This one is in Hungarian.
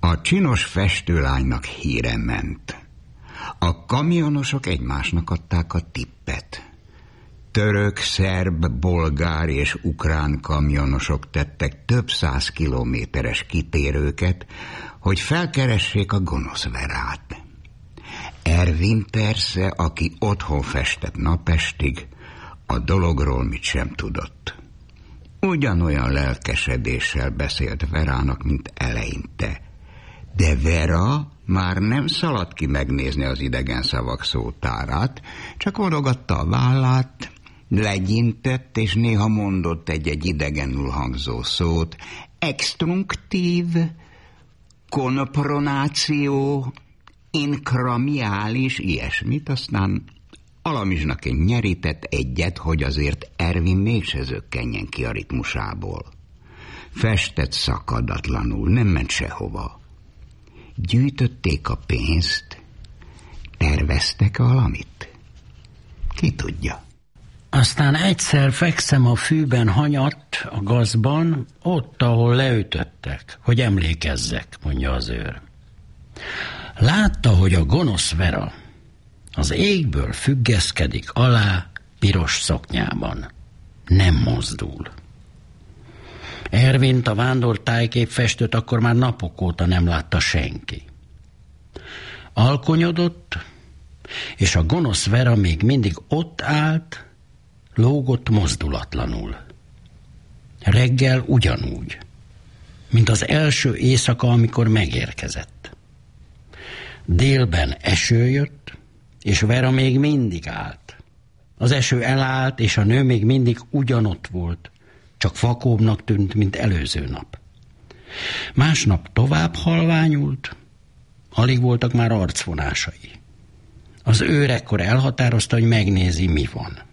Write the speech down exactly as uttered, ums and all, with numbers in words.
A csinos festőlánynak híre ment. A kamionosok egymásnak adták a tippet. Török, szerb, bolgár és ukrán kamionosok tettek több száz kilométeres kitérőket, hogy felkeressék a gonosz Verát. Ervin persze, aki otthon festett napestig, a dologról mit sem tudott. Ugyanolyan lelkesedéssel beszélt Verának, mint eleinte. De Vera már nem szaladt ki megnézni az idegen szavak szótárát, csak vonogatta a vállát, legyintett, és néha mondott egy-egy idegenül hangzó szót. Extrunktív, konpronáció, inkramiális, ilyesmit, aztán alamizsnaként nyerített egyet, hogy azért Ervin mégse zökkenjen ki a ritmusából. Festett szakadatlanul, nem ment sehova. Gyűjtötték a pénzt, terveztek valamit? Ki tudja. Aztán egyszer fekszem a fűben hanyatt, a gazban, ott, ahol leütöttek, hogy emlékezzek, mondja az őr. Látta, hogy a gonosz Vera az égből függeszkedik alá piros szoknyában. Nem mozdul. Ervint, a vándor tájképfestőt akkor már napok óta nem látta senki. Alkonyodott, és a gonosz Vera még mindig ott állt, lógott mozdulatlanul. Reggel ugyanúgy, mint az első éjszaka, amikor megérkezett. Délben eső jött, és Vera még mindig állt. Az eső elállt, és a nő még mindig ugyanott volt, csak vakóbbnak tűnt, mint előző nap. Másnap tovább halványult, alig voltak már arcvonásai. Az őr ekkor elhatározta, hogy megnézi, mi van.